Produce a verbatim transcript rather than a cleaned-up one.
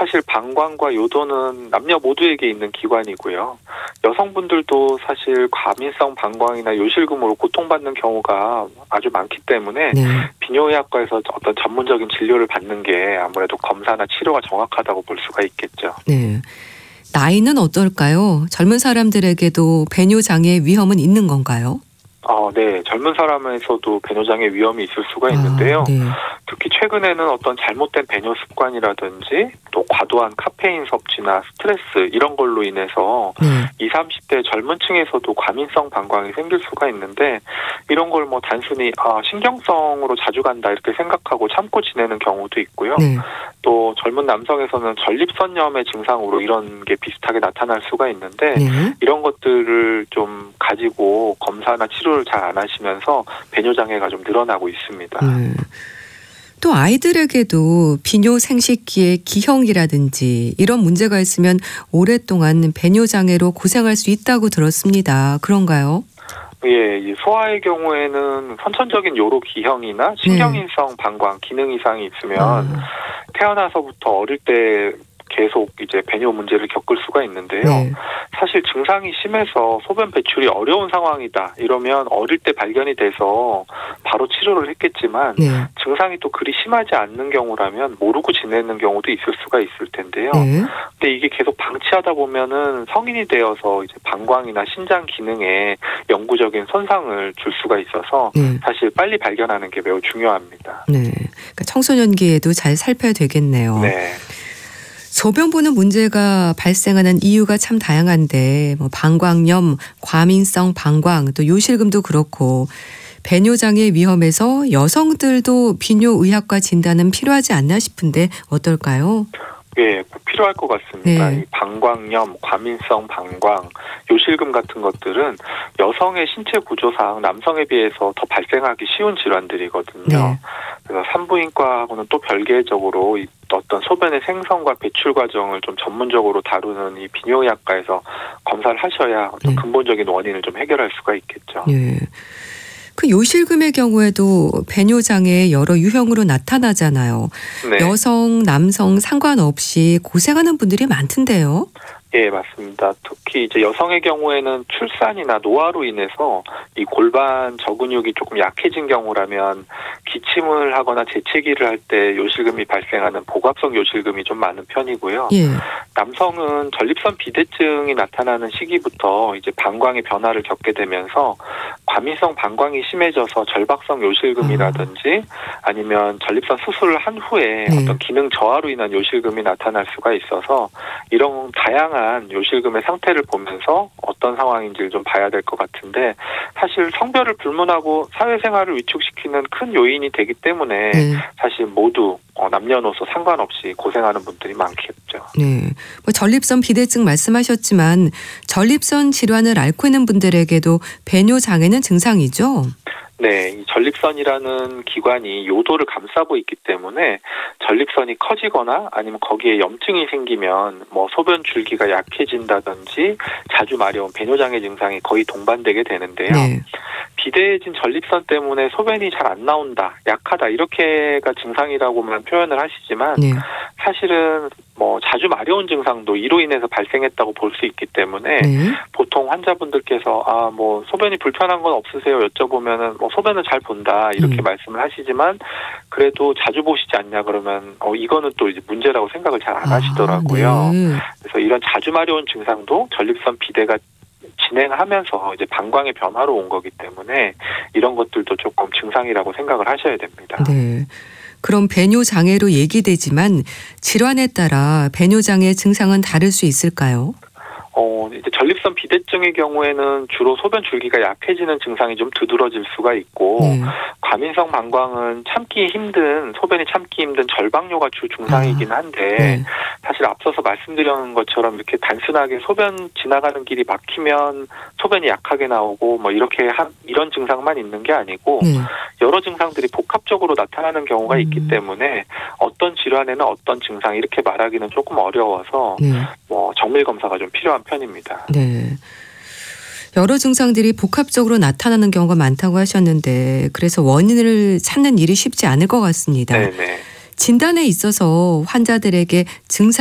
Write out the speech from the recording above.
사실 방광과 요도는 남녀 모두에게 있는 기관이고요. 여성분들도 사실 과민성 방광이나 요실금으로 고통받는 경우가 아주 많기 때문에 네. 비뇨의학과에서 어떤 전문적인 진료를 받는 게 아무래도 검사나 치료가 정확하다고 볼 수가 있겠죠. 네. 나이는 어떨까요? 젊은 사람들에게도 배뇨장애 위험은 있는 건가요? 어, 네. 젊은 사람에서도 배뇨장애 위험이 있을 수가 있는데요. 아, 네. 특히 최근에는 어떤 잘못된 배뇨 습관이라든지 또 과도한 카페인 섭취나 스트레스 이런 걸로 인해서 네. 이십, 삼십 대 젊은 층에서도 과민성 방광이 생길 수가 있는데 이런 걸 뭐 단순히 아, 신경성으로 자주 간다 이렇게 생각하고 참고 지내는 경우도 있고요. 네. 또 젊은 남성에서는 전립선염의 증상으로 이런 게 비슷하게 나타날 수가 있는데 네. 이런 것들을 좀 가지고 검사나 치료를 잘 안 하시면서 배뇨장애가 좀 늘어나고 있습니다. 네. 또 아이들에게도 비뇨 생식기의 기형이라든지 이런 문제가 있으면 오랫동안 배뇨장애로 고생할 수 있다고 들었습니다. 그런가요? 예, 이 소아의 경우에는 선천적인 요로 기형이나 신경인성 방광 기능 이상이 있으면 아, 태어나서부터 어릴 때 계속 이제 배뇨 문제를 겪을 수가 있는데요. 네. 사실 증상이 심해서 소변 배출이 어려운 상황이다 이러면 어릴 때 발견이 돼서 바로 치료를 했겠지만 네. 증상이 또 그리 심하지 않는 경우라면 모르고 지내는 경우도 있을 수가 있을 텐데요. 네. 근데 이게 계속 방치하다 보면은 성인이 되어서 이제 방광이나 신장 기능에 영구적인 손상을 줄 수가 있어서 네. 사실 빨리 발견하는 게 매우 중요합니다. 네. 그러니까 청소년기에도 잘 살펴야 되겠네요. 네. 소변 보는 문제가 발생하는 이유가 참 다양한데 뭐 방광염, 과민성 방광, 또 요실금도 그렇고 배뇨장애 위험에서 여성들도 비뇨의학과 진단은 필요하지 않나 싶은데 어떨까요? 예, 꼭 필요할 것 같습니다. 네. 이 방광염, 과민성 방광, 요실금 같은 것들은 여성의 신체 구조상 남성에 비해서 더 발생하기 쉬운 질환들이거든요. 네. 그래서 산부인과하고는 또 별개적으로 이 어떤 소변의 생성과 배출 과정을 좀 전문적으로 다루는 이 비뇨의학과에서 검사를 하셔야 어떤 네. 근본적인 원인을 좀 해결할 수가 있겠죠. 예. 그 요실금의 경우에도 배뇨장애 여러 유형으로 나타나잖아요. 네. 여성, 남성 상관없이 고생하는 분들이 많던데요. 예, 맞습니다. 특히 이제 여성의 경우에는 출산이나 노화로 인해서 이 골반 저근육이 조금 약해진 경우라면 기침을 하거나 재채기를 할 때 요실금이 발생하는 복압성 요실금이 좀 많은 편이고요. 예. 남성은 전립선 비대증이 나타나는 시기부터 이제 방광의 변화를 겪게 되면서 과민성 방광이 심해져서 절박성 요실금이라든지 아니면 전립선 수술을 한 후에 네. 어떤 기능 저하로 인한 요실금이 나타날 수가 있어서 이런 다양한 요실금의 상태를 보면서 어떤 상황인지를 좀 봐야 될 것 같은데 사실 성별을 불문하고 사회생활을 위축시키는 큰 요인이 되기 때문에 네. 사실 모두 어, 남녀노소 상관없이 고생하는 분들이 많겠죠. 네. 뭐 전립선 비대증 말씀하셨지만 전립선 질환을 앓고 있는 분들에게도 배뇨장애는 증상이죠. 네, 이 전립선이라는 기관이 요도를 감싸고 있기 때문에 전립선이 커지거나 아니면 거기에 염증이 생기면 뭐 소변 줄기가 약해진다든지 자주 마려운 배뇨장애 증상이 거의 동반되게 되는데요. 네. 비대해진 전립선 때문에 소변이 잘 안 나온다, 약하다 이렇게가 증상이라고만 표현을 하시지만 네. 사실은 뭐 자주 마려운 증상도 이로 인해서 발생했다고 볼 수 있기 때문에 네. 보통 환자분들께서 아 뭐 소변이 불편한 건 없으세요 여쭤보면은 뭐 소변은 잘 본다 이렇게 음. 말씀을 하시지만 그래도 자주 보시지 않냐 그러면 어 이거는 또 이제 문제라고 생각을 잘 안 아, 하시더라고요. 네. 그래서 이런 자주 마려운 증상도 전립선 비대가 진행하면서 이제 방광의 변화로 온 거기 때문에 이런 것들도 조금 증상이라고 생각을 하셔야 됩니다. 네. 그럼 배뇨장애로 얘기되지만 질환에 따라 배뇨장애 증상은 다를 수 있을까요? 어, 이제 전립선 비대증의 경우에는 주로 소변 줄기가 약해지는 증상이 좀 두드러질 수가 있고, 네. 과민성 방광은 참기 힘든, 소변이 참기 힘든 절박뇨가 주 증상이긴 한데, 네. 사실 앞서서 말씀드린 것처럼 이렇게 단순하게 소변 지나가는 길이 막히면 소변이 약하게 나오고, 뭐 이렇게 한, 이런 증상만 있는 게 아니고, 네. 여러 증상들이 복합적으로 나타나는 경우가 음. 있기 때문에, 어떤 질환에는 어떤 증상, 이렇게 말하기는 조금 어려워서, 네. 뭐 정밀 검사가 좀 필요한 편입니다. 네. 여러 증상들이 복합적으로 나타나는 경우가 많다고 하셨는데 그래서 원인을 찾는 일이 쉽지 않을 것 같습니다. 네네. 진단에 있어서 환자들에게 증상